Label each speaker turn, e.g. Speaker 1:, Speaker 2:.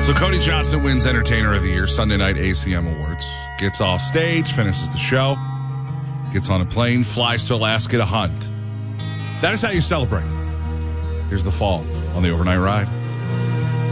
Speaker 1: So Cody Johnson wins Entertainer of the Year, Sunday Night ACM Awards. Gets off stage, finishes the show, gets on a plane, flies to Alaska to hunt. That is how you celebrate. Here's The Fall on the Overnight Ride.